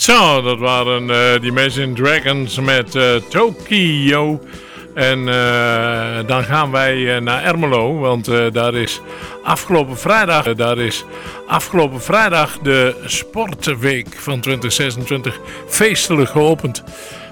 Zo, dat waren die Imagine Dragons met Tokyo. En dan gaan wij naar Ermelo, want daar is afgelopen vrijdag de Sportweek van 2026 feestelijk geopend.